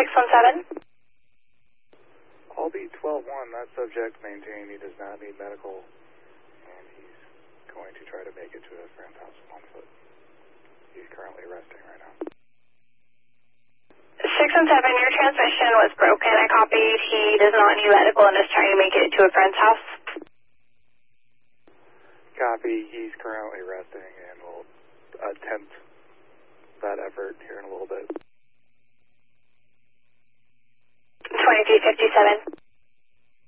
617. Albee 12-1, that subject maintained he does not need medical, and he's going to try to make it to a friend's house on foot. He's currently resting right now. 617, your transmission was broken. I copied. He does not need medical and is trying to make it to a friend's house. Copy, he's currently resting and will attempt that effort here in a little bit. 2357.